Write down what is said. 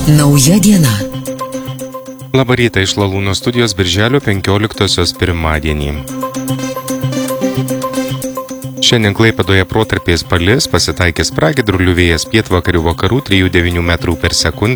Nauja diena. Labą rytą iš Lalūno studijos birželio 15-osios pirmadienį. Šiandien Klaipėdoje protarpiais palis, pasitaikys pragiedrulių vėjas pietvakarių vakarų 3–9 metrų per sekundę,